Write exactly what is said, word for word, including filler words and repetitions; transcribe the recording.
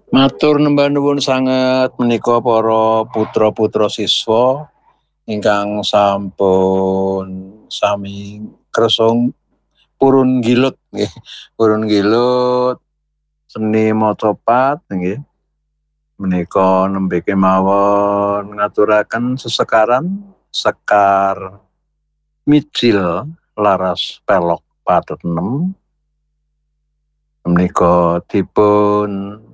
Matur nembah nuwun sanget menika para putra-putra siswa ingkang sampun sami kersa purun gilut nggih. Purun gilut seni maca pat nggih. Menika nembe kemawon ngaturaken sesekaran sekar micil laras pelok patet enem. Menika dipun